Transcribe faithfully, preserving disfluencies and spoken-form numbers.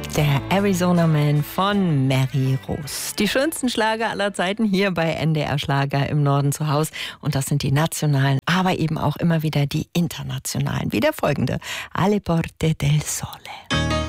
Der Arizona Man von Mary Rose. Die schönsten Schlager aller Zeiten hier bei N D R Schlager im Norden zu Hause. Und das sind die nationalen, aber eben auch immer wieder die internationalen. Wie der folgende. Alle Porte del Sole.